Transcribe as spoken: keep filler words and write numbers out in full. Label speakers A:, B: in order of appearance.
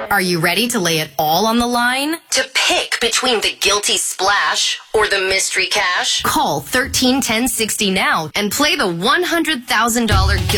A: Are you ready to lay it all on the line?
B: To pick between the guilty splash or the mystery cash?
A: Call thirteen ten sixty now and play the one hundred thousand dollars guilty